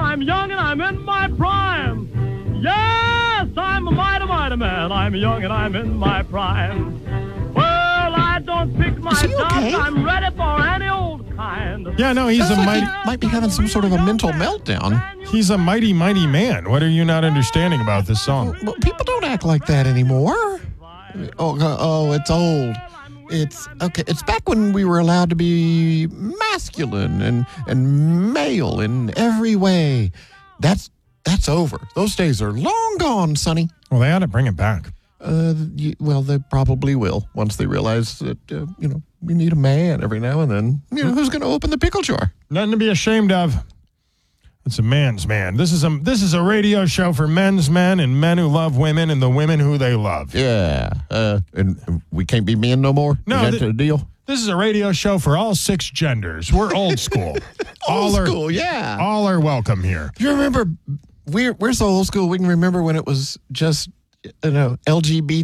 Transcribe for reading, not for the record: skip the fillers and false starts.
I'm young and I'm in my prime. Yes, I'm a mighty, mighty man. I'm young and I'm in my prime. Well, I don't pick my he jobs. okay? I'm ready for any old kind. Yeah, no, he's a mighty. Might be having some sort of a mental meltdown. He's a mighty, mighty man. What are you not understanding about this song? Well, people don't act like that anymore. Oh, it's old. It's okay. It's back when we were allowed to be masculine and male in every way. That's over. Those days are long gone, Sonny. Well, they ought to bring it back. Well, they probably will once they realize that we need a man every now and then. Who's going to open the pickle jar? Nothing to be ashamed of. It's a man's man. This is a radio show for men's men and men who love women and the women who they love. Yeah. And we can't be men no more? No, Is that the deal? This is a radio show for all 6 genders. We're old school. Old school, yeah. All are welcome here. You remember, we're so old school, we can remember when it was just, LGBT